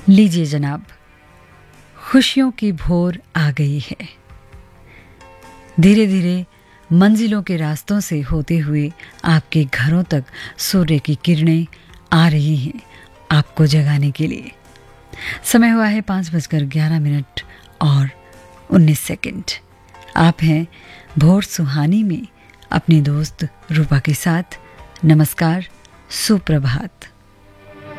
लीजिए जनाब, खुशियों की भोर आ गई है। धीरे धीरे मंजिलों के रास्तों से होते हुए आपके घरों तक सूर्य की किरणें आ रही हैं आपको जगाने के लिए। समय हुआ है 5:11 और 19 आप हैं भोर सुहानी में अपनी दोस्त रूपा के साथ। नमस्कार, सुप्रभात।